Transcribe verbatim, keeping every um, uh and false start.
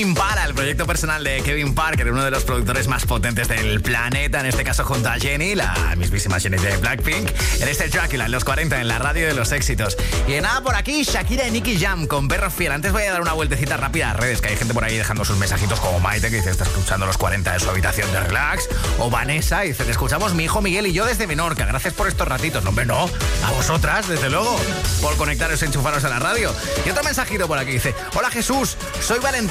Para el proyecto personal de Kevin Parker, uno de los productores más potentes del planeta, en este caso junto a Jennie, la mismísima Jennie de Blackpink, en este Dracula, en los cuarenta, en la radio de los éxitos. Y de nada por aquí, Shakira y Nicky Jam con Perro Fiel. Antes voy a dar una vueltecita rápida a redes, que hay gente por ahí dejando sus mensajitos como Maite, que dice, está escuchando los cuarenta de su habitación de relax, o Vanessa, dice, te escuchamos mi hijo Miguel y yo desde Menorca, gracias por estos ratitos. No, hombre, no, a vosotras, desde luego, por conectaros y enchufaros a la radio. Y otro mensajito por aquí, dice, hola Jesús, soy Valentín.